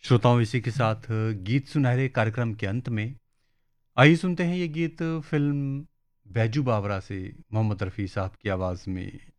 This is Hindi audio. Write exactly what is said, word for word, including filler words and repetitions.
श्रोताओं, इसी के साथ गीत सुनहरे कार्यक्रम के अंत में आइए सुनते हैं ये गीत फिल्म बैजू बावरा से मोहम्मद रफ़ी साहब की आवाज़ में।